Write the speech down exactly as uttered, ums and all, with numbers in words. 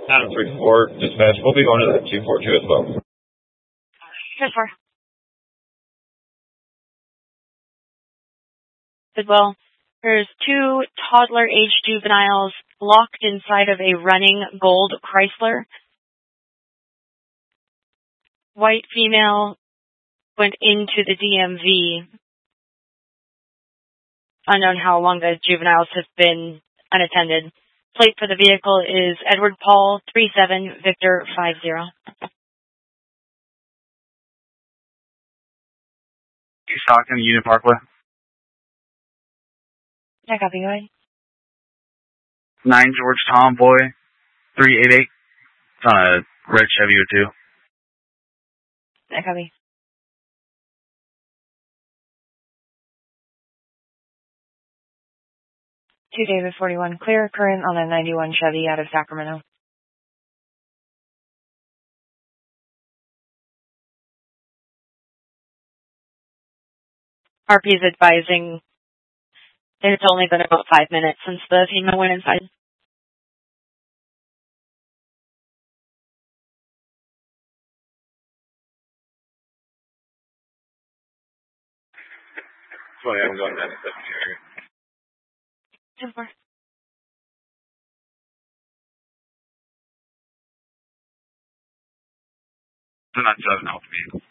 Adam three four, dispatch. We'll be going to the two four two as well. Good for. Well, there's two toddler-age juveniles locked inside of a running gold Chrysler. White female went into the D M V. Unknown how long the juveniles have been unattended. Plate for the vehicle is Edward Paul three seven Victor five zero. East Stockton, Union Parkway. Yeah, copy, go ahead. nine George Tomboy, three eight eight. It's on a red Chevy O two. Yeah, copy. two David forty-one, clear current on a ninety-one Chevy out of Sacramento. R P is advising it's only been about five minutes since the female went inside. So yeah, I'm going down to seven area. ten four. It's not seven out to me.